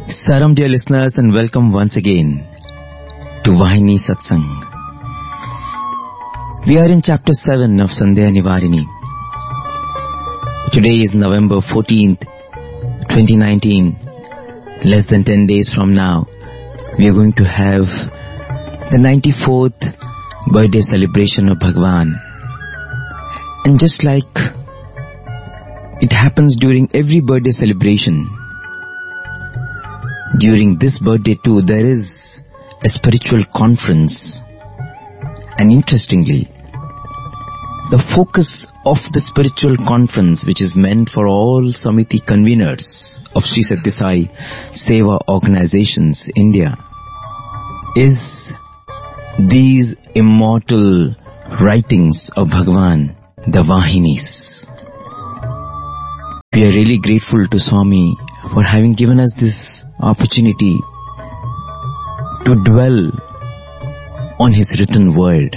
Salam dear listeners and welcome once again to Vahini Satsang. We are in chapter 7 of Sandhya Nivarini. Today is November 14th, 2019. Less than 10 days from now, we are going to have the 94th birthday celebration of Bhagwan. And just like it happens during every birthday celebration, during this birthday too, there is a spiritual conference. And interestingly, the focus of the spiritual conference, which is meant for all Samiti conveners of Sri Sathya Sai Seva organizations, India, is these immortal writings of Bhagwan, the Vahinis. We are really grateful to Swami for having given us this opportunity to dwell on his written word.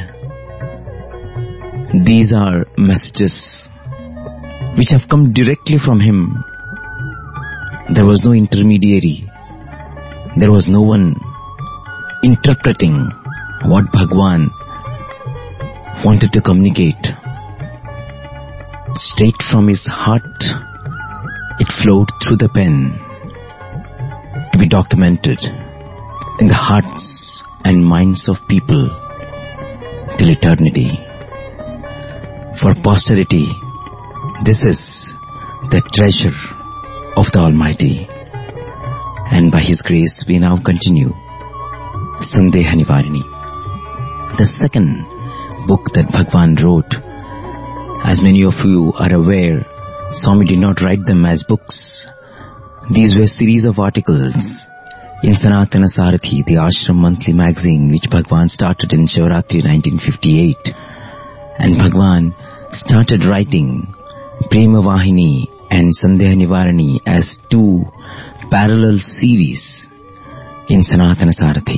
These are messages which have come directly from him. There was no intermediary. There was no one interpreting what Bhagwan wanted to communicate. Straight from his heart, it flowed through the pen to be documented in the hearts and minds of people till eternity. For posterity, this is the treasure of the Almighty. And by His grace, we now continue Sandhya Nivarini, the second book that Bhagwan wrote. As many of you are aware, Swami did not write them as books. These were series of articles in Sanatana Sarathi, the Ashram monthly magazine, which Bhagwan started in Shivaratri 1958. And Bhagwan started writing Prema Vahini and Sandhya Nivarani as two parallel series in Sanatana Sarathi.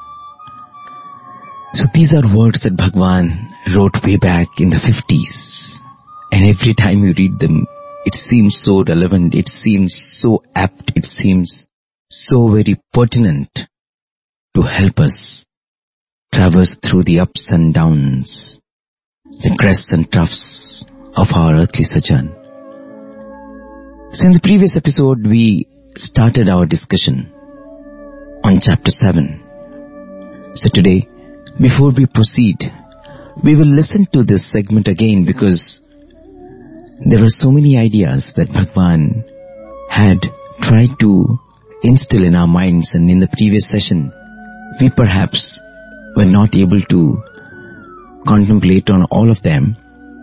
So these are words that Bhagwan wrote way back in the 50s. And every time you read them, it seems so relevant, it seems so apt, it seems so very pertinent to help us traverse through the ups and downs, the crests and troughs of our earthly sojourn. So in the previous episode, we started our discussion on chapter 7. So today, before we proceed, we will listen to this segment again because there were so many ideas that Bhagwan had tried to instill in our minds, and in the previous session, we perhaps were not able to contemplate on all of them.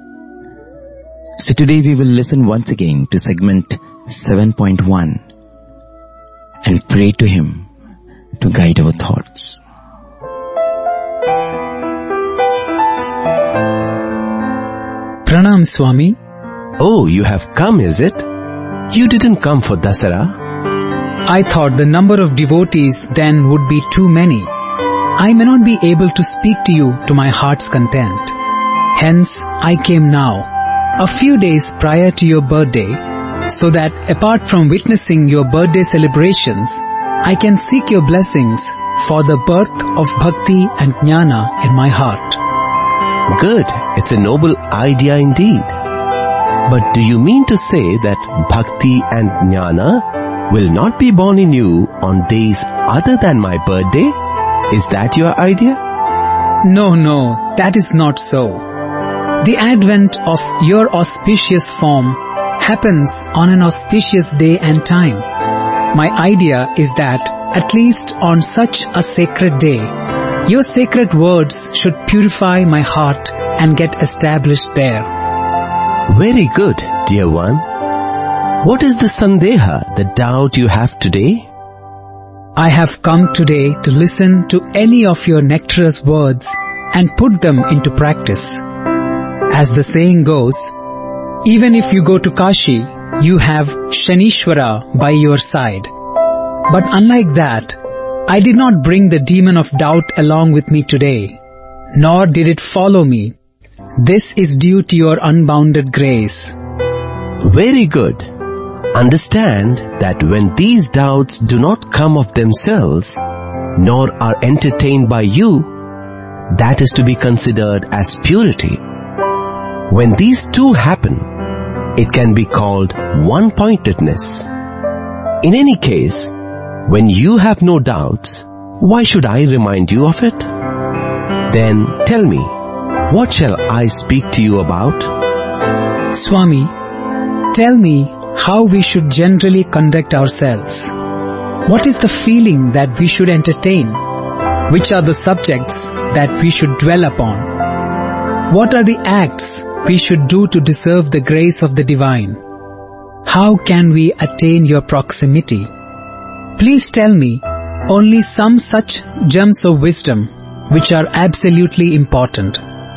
So today we will listen once again to segment 7.1 and pray to him to guide our thoughts. Pranam Swami. Oh, you have come, is it? You didn't come for Dasara? I thought the number of devotees then would be too many. I may not be able to speak to you to my heart's content. Hence, I came now, a few days prior to your birthday, so that apart from witnessing your birthday celebrations, I can seek your blessings for the birth of Bhakti and Jnana in my heart. Good. It's a noble idea indeed. But do you mean to say that Bhakti and Jnana will not be born in you on days other than my birthday? Is that your idea? No, that is not so. The advent of your auspicious form happens on an auspicious day and time. My idea is that at least on such a sacred day, your sacred words should purify my heart and get established there. Very good, dear one. What is the sandeha, the doubt you have today? I have come today to listen to any of your nectarous words and put them into practice. As the saying goes, even if you go to Kashi, you have Shanishwara by your side. But unlike that, I did not bring the demon of doubt along with me today, nor did it follow me. This is due to your unbounded grace. Very good. Understand that when these doubts do not come of themselves, nor are entertained by you, that is to be considered as purity. When these two happen, it can be called one-pointedness. In any case, when you have no doubts, why should I remind you of it? Then tell me, what shall I speak to you about? Swami, tell me how we should generally conduct ourselves. What is the feeling that we should entertain? Which are the subjects that we should dwell upon? What are the acts we should do to deserve the grace of the divine? How can we attain your proximity? Please tell me only some such gems of wisdom which are absolutely important.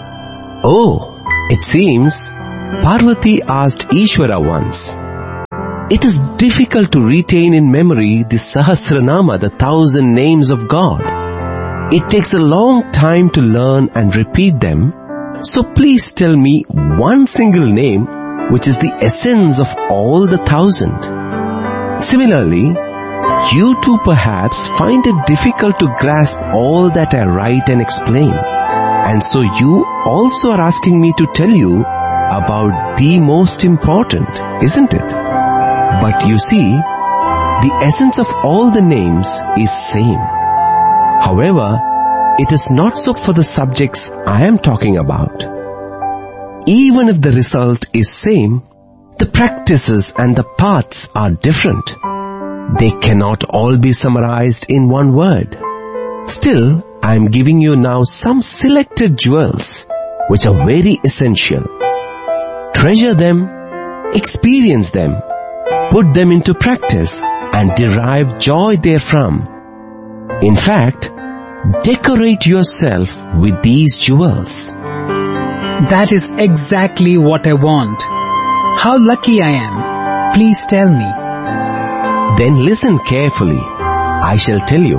Oh, it seems Parvati asked Ishvara once. It is difficult to retain in memory the Sahasranama, the 1,000 names of God. It takes a long time to learn and repeat them. So please tell me one single name which is the essence of all the 1,000. Similarly, you too perhaps find it difficult to grasp all that I write and explain. And so you also are asking me to tell you about the most important, isn't it? But you see, the essence of all the names is same. However, it is not so for the subjects I am talking about. Even if the result is same, the practices and the paths are different. They cannot all be summarized in one word. Still, I am giving you now some selected jewels which are very essential. Treasure them, experience them, put them into practice and derive joy therefrom. In fact, decorate yourself with these jewels. That is exactly what I want. How lucky I am. Please tell me. Then listen carefully. I shall tell you.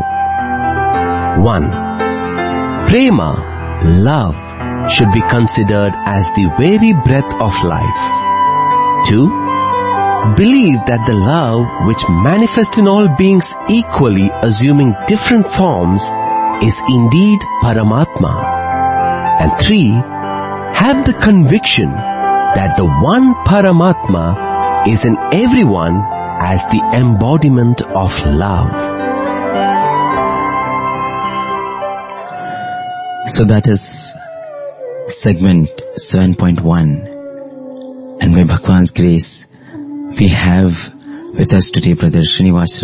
1. Prema, love, should be considered as the very breath of life. 2. Believe that the love which manifests in all beings equally, assuming different forms, is indeed Paramatma. And 3. Have the conviction that the one Paramatma is in everyone as the embodiment of love. So that is segment 7.1. And by Bhagwan's grace, we have with us today Brother Srinivas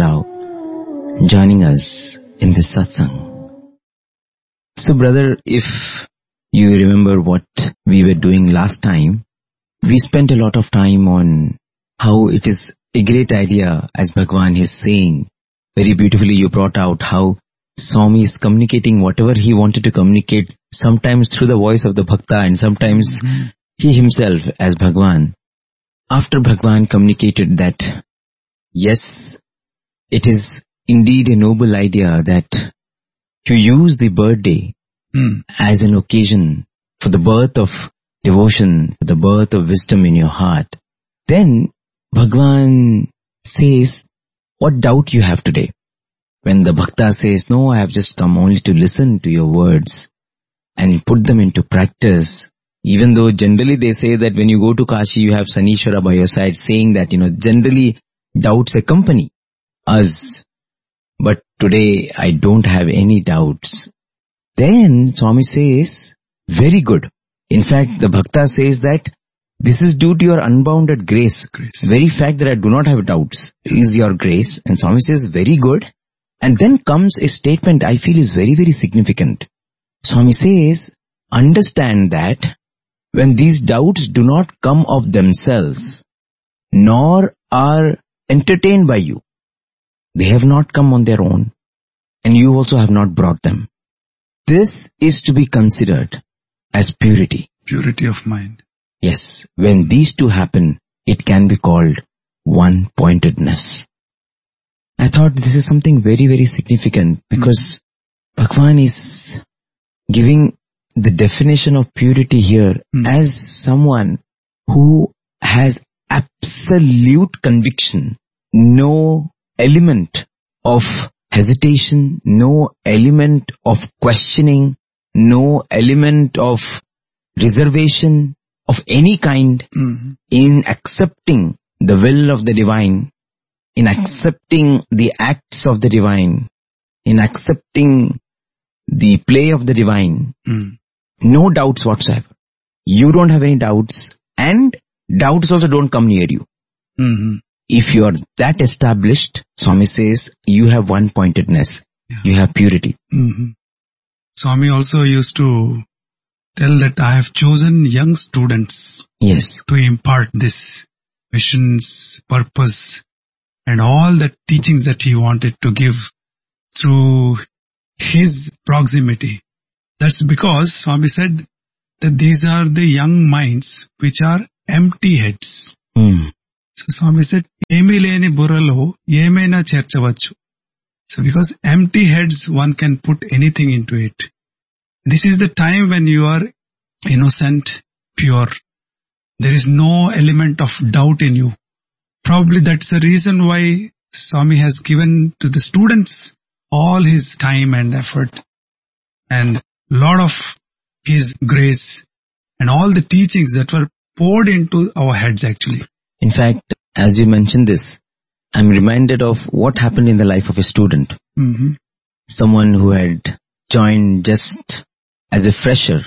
Rao joining us in this satsang. So brother, if you remember what we were doing last time, we spent a lot of time on how it is a great idea, as Bhagwan is saying. Very beautifully you brought out how Swami is communicating whatever he wanted to communicate, sometimes through the voice of the Bhakta and sometimes he himself as Bhagwan. After Bhagwan communicated that, yes, it is indeed a noble idea that you use the birthday as an occasion for the birth of devotion, for the birth of wisdom in your heart. Then Bhagwan says, what doubt you have today? When the Bhakta says, no, I have just come only to listen to your words and put them into practice. Even though generally they say that when you go to Kashi, you have Sanishwara by your side, saying that, generally doubts accompany us. But today I don't have any doubts. Then Swami says, very good. In fact, the Bhakta says that this is due to your unbounded grace. Very fact that I do not have doubts is your grace. And Swami says, very good. And then comes a statement I feel is very, very significant. Swami says, understand that when these doubts do not come of themselves, nor are entertained by you, they have not come on their own, and you also have not brought them. This is to be considered as purity. Purity of mind. Yes, when these two happen, it can be called one-pointedness. I thought this is something very, very significant because Bhagwan is giving the definition of purity here as someone who has absolute conviction, no element of hesitation, no element of questioning, no element of reservation of any kind in accepting the will of the divine, in accepting the acts of the divine, in accepting the play of the divine. No doubts whatsoever. You don't have any doubts, and doubts also don't come near you. If you are that established, Swami says, you have one-pointedness. You have purity. Swami also used to tell that I have chosen young students to impart this missions, purpose, and all the teachings that he wanted to give through his proximity. That's because Swami said that these are the young minds which are empty heads. So Swami said, Emi leni burralo yemaina cherchavachu. So because empty heads, one can put anything into it. This is the time when you are innocent, pure. There is no element of doubt in you. Probably that's the reason why Swami has given to the students all his time and effort and lot of his grace and all the teachings that were poured into our heads actually. In fact, as you mentioned this, I'm reminded of what happened in the life of a student. Someone who had joined just as a fresher.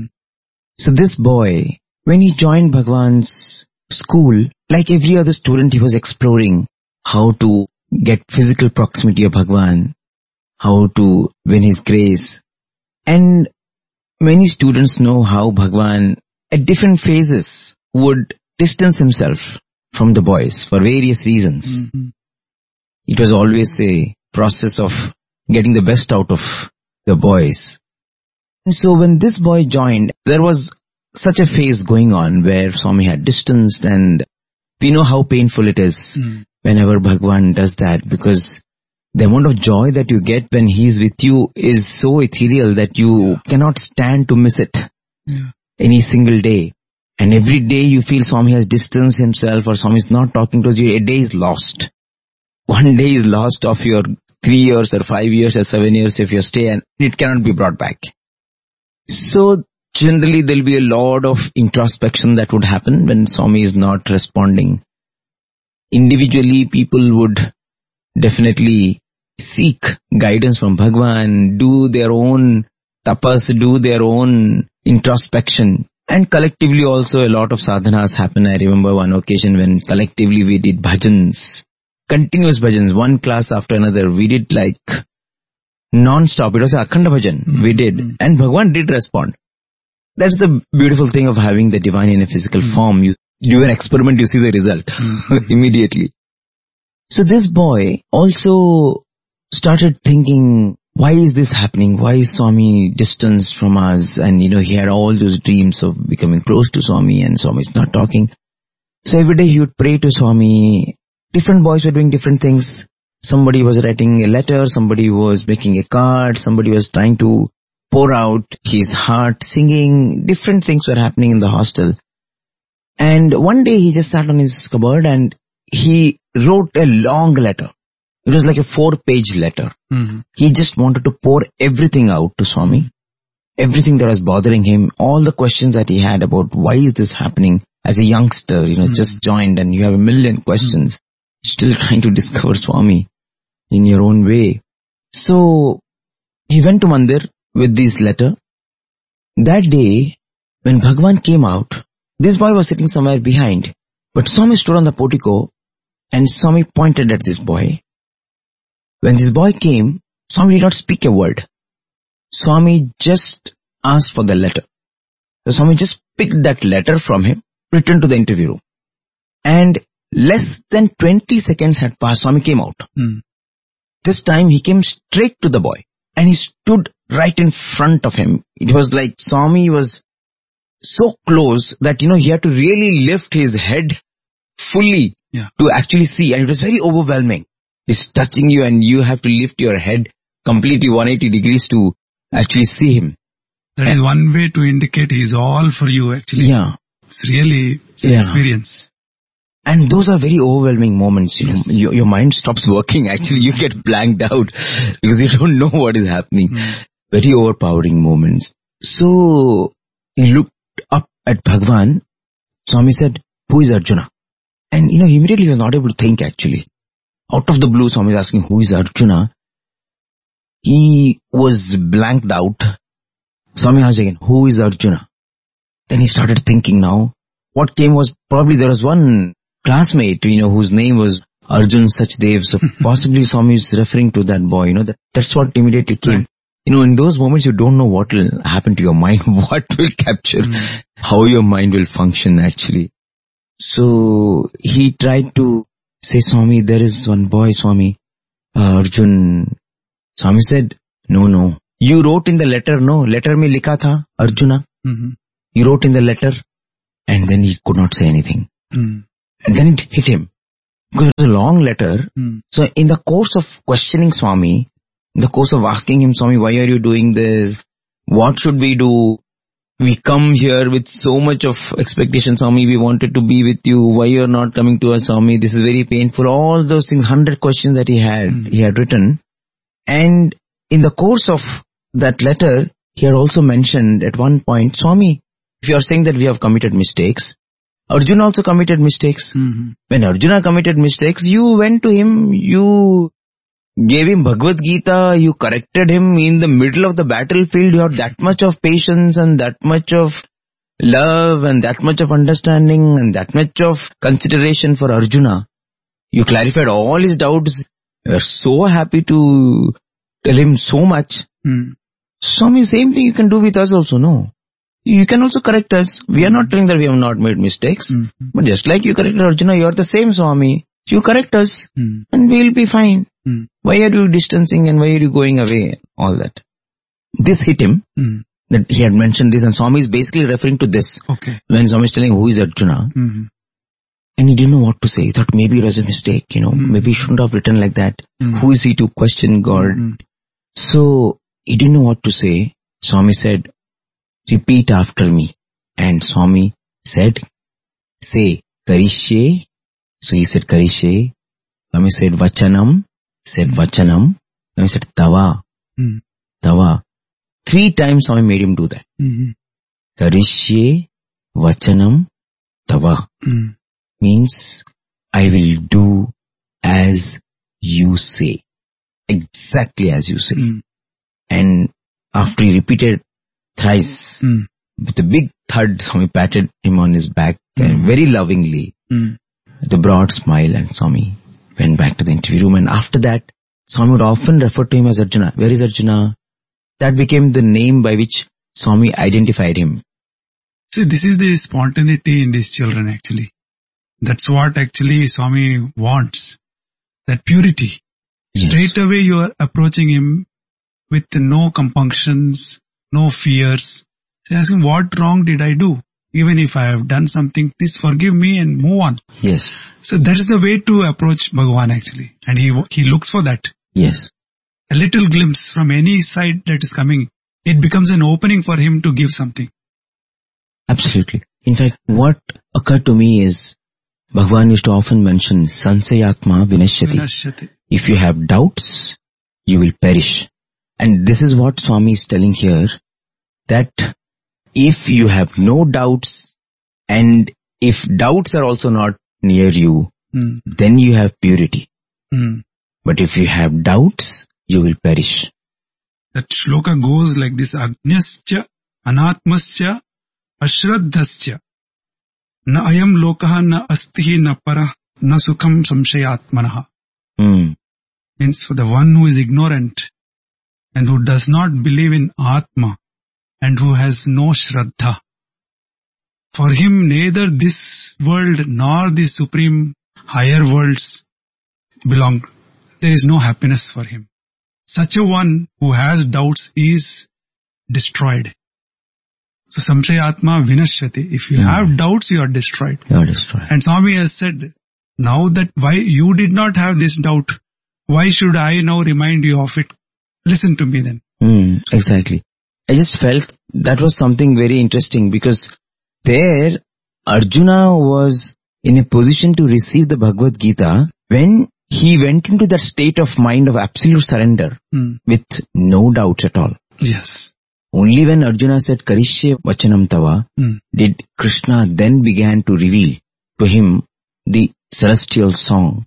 So this boy, when he joined Bhagwan's school, like every other student, he was exploring how to get physical proximity of Bhagwan, how to win his grace. And many students know how Bhagwan at different phases would distance himself from the boys for various reasons. It was always a process of getting the best out of the boys. And so when this boy joined, there was such a phase going on where Swami had distanced, and we know how painful it is whenever Bhagwan does that, because the amount of joy that you get when he is with you is so ethereal that you cannot stand to miss it any single day. And every day you feel Swami has distanced himself or Swami is not talking to you, a day is lost. One day is lost of your 3 years or 5 years or 7 years if you stay, and it cannot be brought back. So generally there will be a lot of introspection that would happen when Swami is not responding. Individually people would definitely seek guidance from Bhagwan, do their own tapas, do their own introspection. And collectively also a lot of sadhanas happen. I remember one occasion when collectively we did bhajans, continuous bhajans, one class after another. We did like non-stop. It was a akhanda bhajan we did. And Bhagwan did respond. That's the beautiful thing of having the divine in a physical form. You do an experiment, you see the result immediately. So this boy also started thinking, why is this happening? Why is Swami distanced from us? And he had all those dreams of becoming close to Swami, and Swami is not talking. So every day he would pray to Swami. Different boys were doing different things. Somebody was writing a letter, somebody was making a card, somebody was trying to pour out his heart, singing. Different things were happening in the hostel. And one day he just sat on his cupboard and he wrote a long letter. It was like a 4-page letter. He just wanted to pour everything out to Swami. Everything that was bothering him, all the questions that he had about why is this happening as a youngster, just joined and you have a million questions, still trying to discover Swami in your own way. So he went to Mandir with this letter. That day, when Bhagwan came out, this boy was sitting somewhere behind, but Swami stood on the portico and Swami pointed at this boy. When this boy came, Swami did not speak a word. Swami just asked for the letter. So Swami just picked that letter from him, returned to the interview room. And less than 20 seconds had passed, Swami came out. This time he came straight to the boy and he stood right in front of him. It was like Swami was so close that, he had to really lift his head fully to actually see. And it was very overwhelming. He's touching you and you have to lift your head completely 180 degrees to actually see him. That is one way to indicate he's all for you actually. Yeah. It's really an experience. And those are very overwhelming moments. Your mind stops working. Actually, you get blanked out because you don't know what is happening. Very overpowering moments. So he looked up at Bhagwan. Swami said, who is Arjuna? And he immediately was not able to think actually. Out of the blue, Swami is asking, who is Arjuna? He was blanked out. Swami asked again, who is Arjuna? Then he started thinking now. What came was probably there was one classmate, whose name was Arjun Sachdev. So possibly Swami is referring to that boy, that's what immediately came. In those moments you don't know what will happen to your mind, what will capture, how your mind will function actually. So he tried to say, Swami, there is one boy, Swami, Arjun. Swami said, no. You wrote in the letter, no? Letter mein likha tha, Arjuna. You wrote in the letter. And then he could not say anything. And then it hit him. Because it was a long letter. So in the course of questioning Swami, in the course of asking him, Swami, why are you doing this? What should we do? We come here with so much of expectation, Swami. We wanted to be with you. Why you are not coming to us, Swami? This is very painful. All those things, 100 questions that he had written. And in the course of that letter, he had also mentioned at one point, Swami, if you are saying that we have committed mistakes, Arjuna also committed mistakes. When Arjuna committed mistakes, you went to him, you gave him Bhagavad Gita, you corrected him in the middle of the battlefield. You had that much of patience and that much of love and that much of understanding and that much of consideration for Arjuna. You clarified all his doubts. You are so happy to tell him so much. Swami, same thing you can do with us also, no? You can also correct us. We are not saying that we have not made mistakes. But just like you corrected Arjuna, you are the same, Swami. You correct us and we will be fine. Why are you distancing and why are you going away? All that. This hit him. That he had mentioned this, and Swami is basically referring to this. When Swami is telling who is Arjuna. And he didn't know what to say. He thought maybe it was a mistake, maybe he shouldn't have written like that. Who is he to question God? So he didn't know what to say. Swami said, repeat after me. And Swami said, say, Karishye. So he said, Karishye. Swami said, Vachanam. Said, Vachanam. Swami said, Tava. Tava. 3 times Swami made him do that. Karishye, Vachanam, Tava. Means, I will do as you say. Exactly as you say. And after he repeated thrice, with a big thud, Swami patted him on his back and very lovingly, with a broad smile, and Swami went back to the interview room. And after that, Swami would often refer to him as Arjuna. Where is Arjuna? That became the name by which Swami identified him. See, this is the spontaneity in these children actually. That's what actually Swami wants. That purity. Straight away you are approaching him with no compunctions, no fears. So ask him, what wrong did I do? Even if I have done something, please forgive me and move on. Yes. So that is the way to approach Bhagavan actually. And he looks for that. Yes. A little glimpse from any side that is coming, it becomes an opening for him to give something. Absolutely. In fact, what occurred to me is, Bhagavan used to often mention, Sansayatma Vinashyati. If you have doubts, you will perish. And this is what Swami is telling here, that if you have no doubts, and if doubts are also not near you, then you have purity. But if you have doubts, you will perish. That shloka goes like this, Agnyascha, Anatmascha, Ashraddhascha, Na ayam lokaha na astihi na para, na sukham samshayatmanaha. Means for the one who is ignorant, and who does not believe in Atma, and who has no Shraddha, for him neither this world nor the supreme higher worlds belong. There is no happiness for him. Such a one who has doubts is destroyed. So samshayatma vinashyati. If you have doubts, you are destroyed. You are destroyed. And Swami has said, now that why you did not have this doubt, why should I now remind you of it? Listen to me then. Exactly. I just felt that was something very interesting, because there Arjuna was in a position to receive the Bhagavad Gita when he went into that state of mind of absolute surrender with no doubts at all. Yes. Only when Arjuna said, Karishye Vachanam Tava, did Krishna then began to reveal to him the celestial song.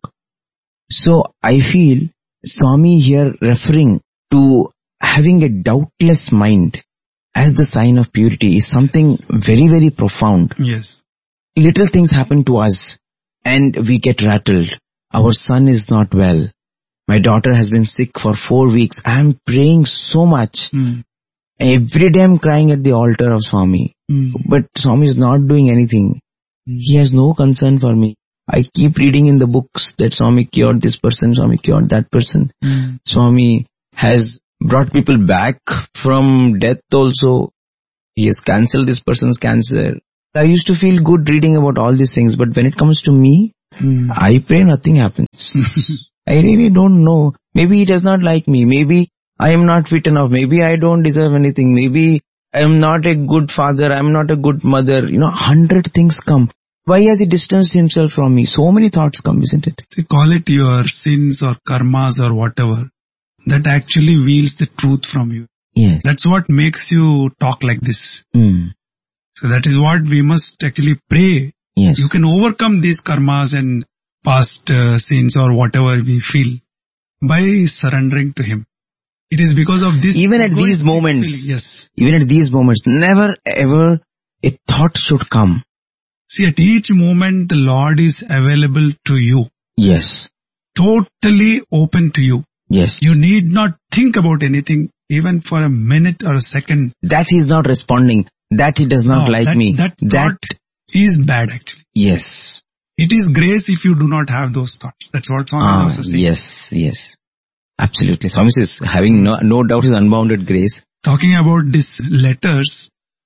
So I feel Swami here referring to having a doubtless mind as the sign of purity is something very, very profound. Yes. Little things happen to us and we get rattled. Our son is not well. My daughter has been sick for 4 weeks. I am praying so much. Every day I am crying at the altar of Swami. But Swami is not doing anything. He has no concern for me. I keep reading in the books that Swami cured this person, Swami cured that person. Swami has brought people back from death also. He has cancelled this person's cancer. I used to feel good reading about all these things, but when it comes to me, I pray nothing happens. I really don't know. Maybe he does not like me. Maybe I am not fit enough. Maybe I don't deserve anything. Maybe I am not a good father. I am not a good mother. 100 things come. Why has he distanced himself from me? So many thoughts come, isn't it? See, call it your sins or karmas or whatever. That actually veils the truth from you. Yes. That's what makes you talk like this. So that is what we must actually pray. Yes. You can overcome these karmas and past sins or whatever we feel by surrendering to him. It is because of this. Even at these moments, feeling, yes. Even at these moments, never ever a thought should come. See, at each moment the Lord is available to you. Yes. Totally open to you. Yes. You need not think about anything, even for a minute or a second. That he is not responding. That he does not like me. That is bad actually. Yes. It is grace if you do not have those thoughts. That's what Swami also says. Yes. Absolutely. Swami says, having no doubt is unbounded grace. Talking about these letters,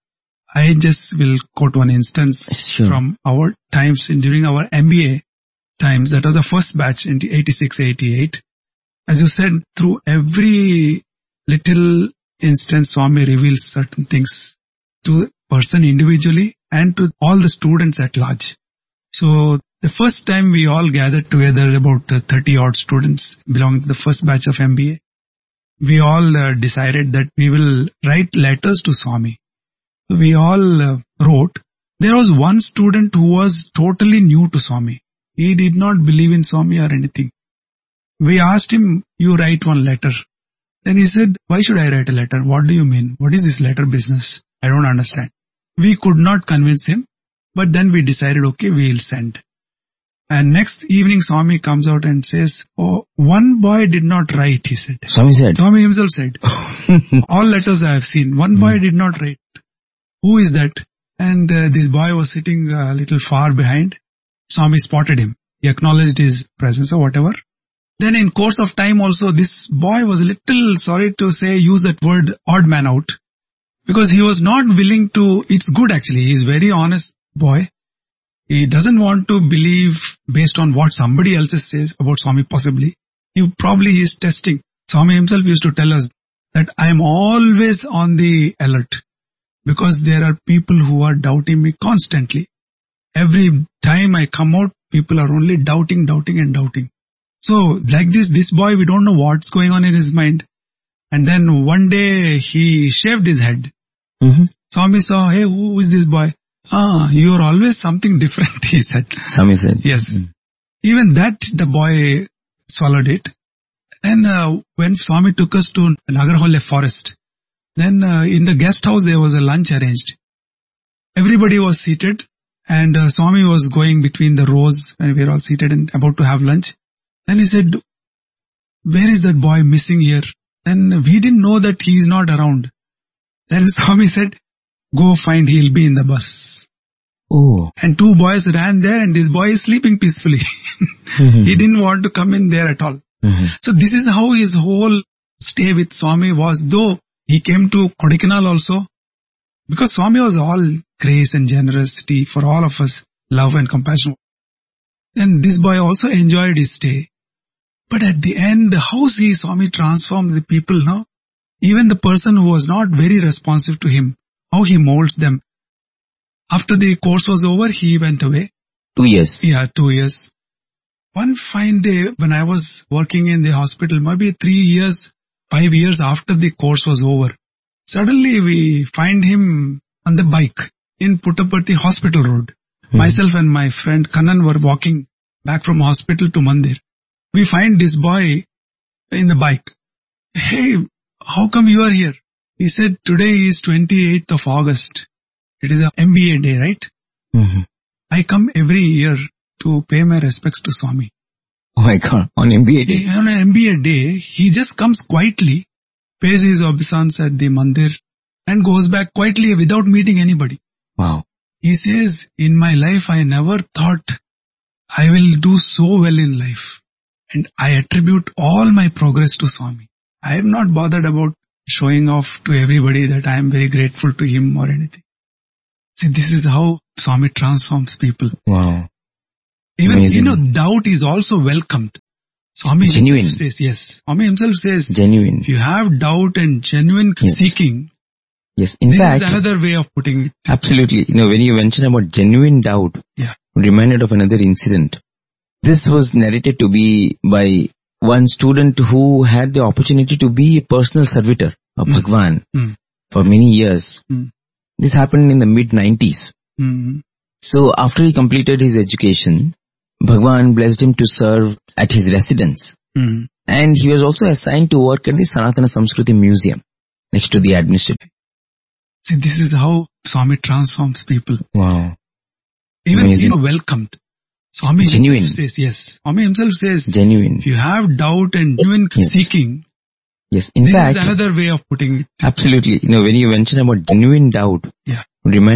I just will quote one instance from our times during our MBA times. That was the first batch in 86-88. As you said, through every little instance, Swami reveals certain things to the person individually and to all the students at large. So the first time we all gathered together, about 30 odd students belonging to the first batch of MBA, we all decided that we will write letters to Swami. We all wrote. There was one student who was totally new to Swami. He did not believe in Swami or anything. We asked him, you write one letter. Then he said, why should I write a letter? What do you mean? What is this letter business? I don't understand. We could not convince him, but then we decided, okay, we'll send. And next evening, Swami comes out and says, oh, one boy did not write, he said. Swami himself said. All letters I have seen, one boy did not write. Who is that? And this boy was sitting a little far behind. Swami spotted him. He acknowledged his presence or whatever. Then in course of time also, this boy was a little, sorry to say, use that word, odd man out. Because he was not willing to, it's good actually, he is very honest boy. He doesn't want to believe based on what somebody else says about Swami possibly. He probably is testing. Swami himself used to tell us that I am always on the alert. Because there are people who are doubting me constantly. Every time I come out, people are only doubting. So like this boy, we don't know what's going on in his mind. And then one day he shaved his head. Swami saw, hey, who is this boy? You are always something different, he said. Swami said. Yes. Even that, the boy swallowed it. And when Swami took us to Nagarhole forest, then in the guest house there was a lunch arranged. Everybody was seated and Swami was going between the rows and we were all seated and about to have lunch. Then he said, where is that boy missing here? Then we didn't know that he is not around. Then Swami said, go find, he'll be in the bus. Oh. And two boys ran there and this boy is sleeping peacefully. He didn't want to come in there at all. So this is how his whole stay with Swami was, though he came to Kodaikanal also. Because Swami was all grace and generosity for all of us, love and compassion. And this boy also enjoyed his stay. But at the end, how Swami transformed the people now? Even the person who was not very responsive to him, how he molds them. After the course was over, he went away. 2 years. Yeah, 2 years. One fine day when I was working in the hospital, maybe 3 years, 5 years after the course was over, suddenly we find him on the bike in Puttaparthi Hospital Road. Myself and my friend Kannan were walking back from hospital to Mandir. We find this boy in the bike. Hey, how come you are here? He said, today is 28th of August. It is a MBA day, right? I come every year to pay my respects to Swami. Oh my God, on MBA day? On an MBA day, he just comes quietly, pays his obeisance at the Mandir and goes back quietly without meeting anybody. Wow. He says, in my life, I never thought I will do so well in life. And I attribute all my progress to Swami. I am not bothered about showing off to everybody that I am very grateful to him or anything. See, this is how Swami transforms people. Wow. Even, amazing. Doubt is also welcomed. Swami himself says, yes. Swami himself says, genuine. If you have doubt and genuine seeking, yes, in fact, is another way of putting it. Absolutely. When you mention about genuine doubt, I'm reminded of another incident. This was narrated to be by one student who had the opportunity to be a personal servitor of Bhagwan for many years. This happened in the mid-90s. So after he completed his education, Bhagwan blessed him to serve at his residence. And he was also assigned to work at the Sanatana Samskriti Museum next to the administrative. See, this is how Swami transforms people. Wow. Even, welcomed. Swami himself says, yes. Swami himself says, genuine. If you have doubt and genuine seeking, yes, in fact, is another way of putting it. Absolutely. When you mention about genuine doubt, I'm reminded